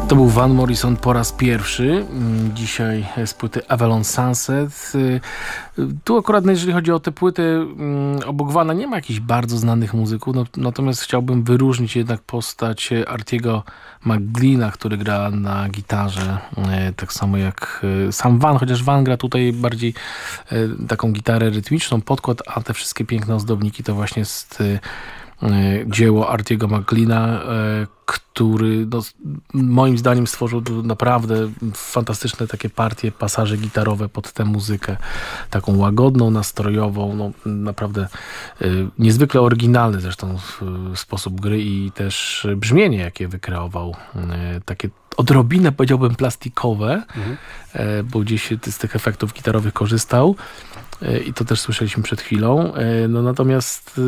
To był Van Morrison po raz pierwszy, dzisiaj z płyty Avalon Sunset. Tu akurat jeżeli chodzi o tę płytę obok Vana nie ma jakichś bardzo znanych muzyków, natomiast chciałbym wyróżnić jednak postać Artiego McGleena, który gra na gitarze, tak samo jak sam Van, chociaż Van gra tutaj bardziej taką gitarę rytmiczną, podkład, a te wszystkie piękne ozdobniki to właśnie jest dzieło Artiego McGleena, który moim zdaniem stworzył naprawdę fantastyczne takie partie, pasaże gitarowe pod tę muzykę. Taką łagodną, nastrojową, naprawdę niezwykle oryginalny zresztą sposób gry i też brzmienie, jakie wykreował. Takie odrobinę, powiedziałbym, plastikowe, bo gdzieś z tych efektów gitarowych korzystał. I to też słyszeliśmy przed chwilą. Natomiast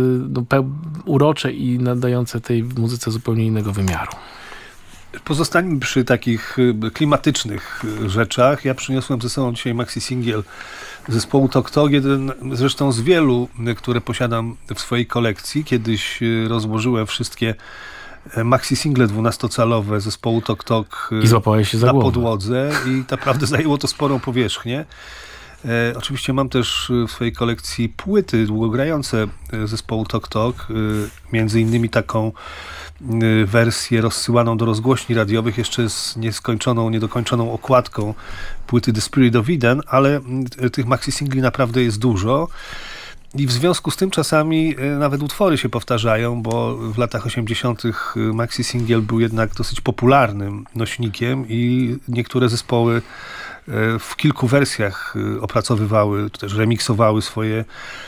urocze i nadające tej muzyce zupełnie innego wymiaru. Pozostańmy przy takich klimatycznych rzeczach. Ja przyniosłem ze sobą dzisiaj maxi singiel zespołu Tok Tok, jeden zresztą z wielu, które posiadam w swojej kolekcji. Kiedyś rozłożyłem wszystkie maxi single 12-calowe zespołu Tok Tok i złapałeś się za głowę. Podłodze i naprawdę zajęło to sporą powierzchnię. Oczywiście mam też w swojej kolekcji płyty długogrające zespołu Tok Tok, między innymi taką wersję rozsyłaną do rozgłośni radiowych jeszcze z niedokończoną okładką płyty The Spirit of Eden, ale tych maxi singli naprawdę jest dużo. I w związku z tym czasami nawet utwory się powtarzają, bo w latach 80. maxi singiel był jednak dosyć popularnym nośnikiem i niektóre zespoły w kilku wersjach opracowywały, czy też remiksowały swoje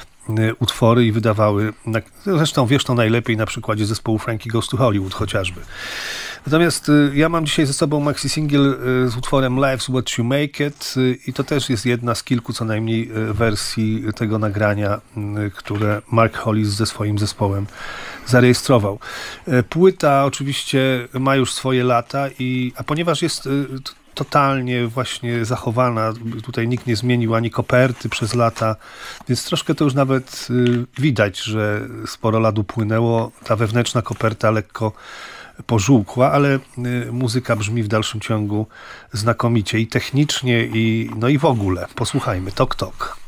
utwory i wydawały, zresztą wiesz to najlepiej na przykładzie zespołu Frankie Goes to Hollywood chociażby. Natomiast ja mam dzisiaj ze sobą maxi singiel z utworem Life's What You Make It i to też jest jedna z kilku co najmniej wersji tego nagrania, które Mark Hollis ze swoim zespołem zarejestrował. Płyta oczywiście ma już swoje lata, a ponieważ jest totalnie właśnie zachowana, tutaj nikt nie zmienił ani koperty przez lata, więc troszkę to już nawet widać, że sporo lat upłynęło. Ta wewnętrzna koperta lekko pożółkła, ale muzyka brzmi w dalszym ciągu znakomicie i technicznie, i w ogóle. Posłuchajmy. Tok Tok.